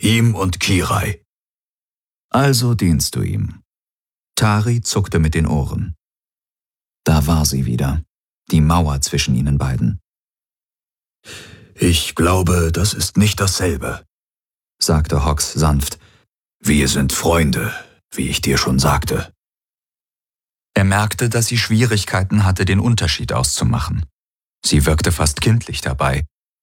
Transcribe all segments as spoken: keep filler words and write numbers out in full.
ihm und Kirai. Also dienst du ihm. Tari zuckte mit den Ohren. Da war sie wieder, die Mauer zwischen ihnen beiden. Ich glaube, das ist nicht dasselbe, sagte Hawks sanft. Wir sind Freunde, wie ich dir schon sagte. Er merkte, dass sie Schwierigkeiten hatte, den Unterschied auszumachen. Sie wirkte fast kindlich dabei.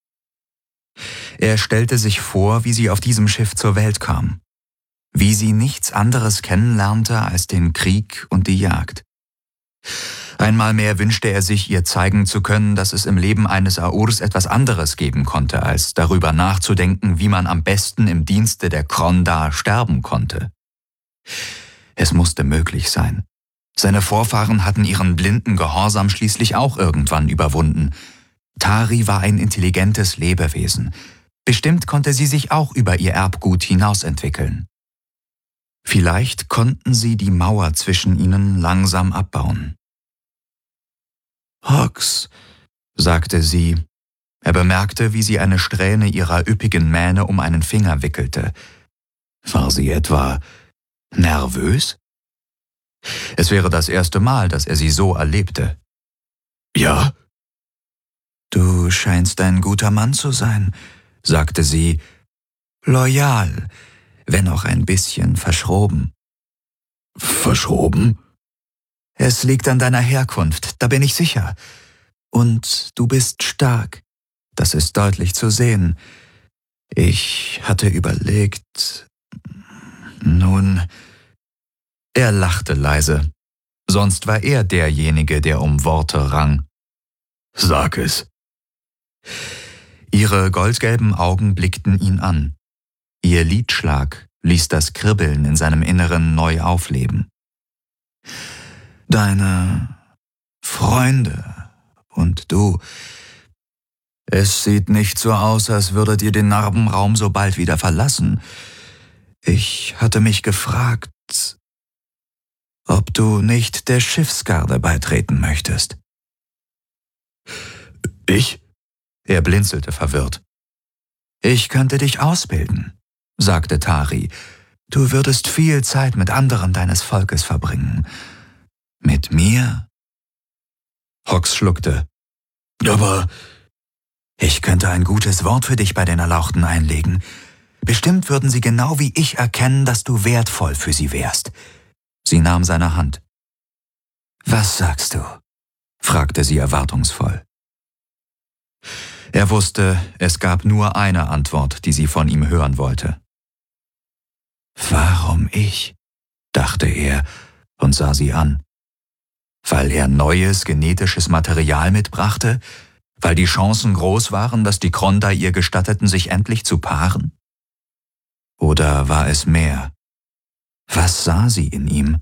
Er stellte sich vor, wie sie auf diesem Schiff zur Welt kam. Wie sie nichts anderes kennenlernte als den Krieg und die Jagd. Einmal mehr wünschte er sich, ihr zeigen zu können, dass es im Leben eines Aurs etwas anderes geben konnte, als darüber nachzudenken, wie man am besten im Dienste der Kronda sterben konnte. Es musste möglich sein. Seine Vorfahren hatten ihren blinden Gehorsam schließlich auch irgendwann überwunden. Tari war ein intelligentes Lebewesen. Bestimmt konnte sie sich auch über ihr Erbgut hinausentwickeln. Vielleicht konnten sie die Mauer zwischen ihnen langsam abbauen. »Hawks«, sagte sie. Er bemerkte, wie sie eine Strähne ihrer üppigen Mähne um einen Finger wickelte. War sie etwa nervös? Es wäre das erste Mal, dass er sie so erlebte. »Ja?« »Du scheinst ein guter Mann zu sein«, sagte sie. »Loyal, wenn auch ein bisschen verschroben.« »Verschroben?« »Es liegt an deiner Herkunft, da bin ich sicher. Und du bist stark, das ist deutlich zu sehen. Ich hatte überlegt... Nun...« Er lachte leise. Sonst war er derjenige, der um Worte rang. »Sag es.« Ihre goldgelben Augen blickten ihn an. Ihr Lidschlag ließ das Kribbeln in seinem Inneren neu aufleben. »Deine Freunde und du. Es sieht nicht so aus, als würdet ihr den Narbenraum so bald wieder verlassen. Ich hatte mich gefragt, ob du nicht der Schiffsgarde beitreten möchtest.« »Ich?« Er blinzelte verwirrt. »Ich könnte dich ausbilden«, sagte Tari. »Du würdest viel Zeit mit anderen deines Volkes verbringen. Mit mir?« Hawks schluckte. »Aber ich könnte ein gutes Wort für dich bei den Erlauchten einlegen. Bestimmt würden sie genau wie ich erkennen, dass du wertvoll für sie wärst.« Sie nahm seine Hand. »Was sagst du?« fragte sie erwartungsvoll. Er wusste, es gab nur eine Antwort, die sie von ihm hören wollte. »Warum ich?«, dachte er und sah sie an. Weil er neues genetisches Material mitbrachte? Weil die Chancen groß waren, dass die Kronda ihr gestatteten, sich endlich zu paaren? Oder war es mehr? Was sah sie in ihm?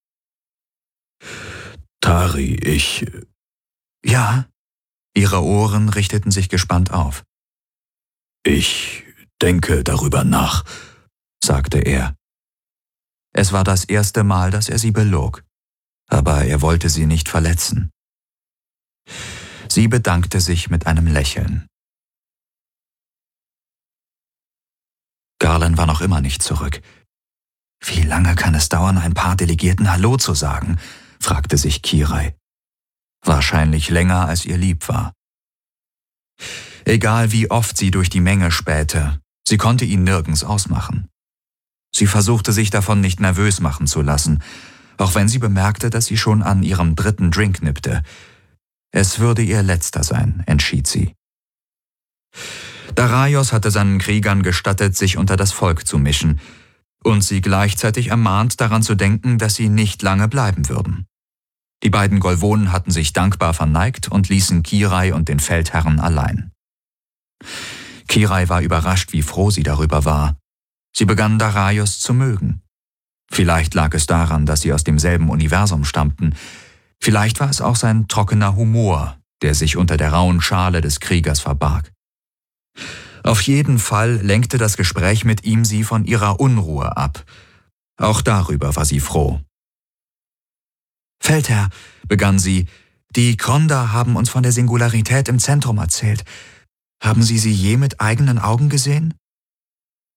»Tari, ich...« »Ja?« Ihre Ohren richteten sich gespannt auf. »Ich denke darüber nach«, sagte er. Es war das erste Mal, dass er sie belog, aber er wollte sie nicht verletzen. Sie bedankte sich mit einem Lächeln. Garland war noch immer nicht zurück. »Wie lange kann es dauern, ein paar Delegierten Hallo zu sagen?« fragte sich Kirai. Wahrscheinlich länger, als ihr lieb war. Egal wie oft sie durch die Menge spähte, sie konnte ihn nirgends ausmachen. Sie versuchte sich davon nicht nervös machen zu lassen, auch wenn sie bemerkte, dass sie schon an ihrem dritten Drink nippte. Es würde ihr letzter sein, entschied sie. Daraios hatte seinen Kriegern gestattet, sich unter das Volk zu mischen, und sie gleichzeitig ermahnt, daran zu denken, dass sie nicht lange bleiben würden. Die beiden Golvonen hatten sich dankbar verneigt und ließen Kirai und den Feldherren allein. Kirai war überrascht, wie froh sie darüber war. Sie begann Daraios zu mögen. Vielleicht lag es daran, dass sie aus demselben Universum stammten. Vielleicht war es auch sein trockener Humor, der sich unter der rauen Schale des Kriegers verbarg. Auf jeden Fall lenkte das Gespräch mit ihm sie von ihrer Unruhe ab. Auch darüber war sie froh. »Feldherr«, begann sie, »die Kronda haben uns von der Singularität im Zentrum erzählt. Haben Sie sie je mit eigenen Augen gesehen?«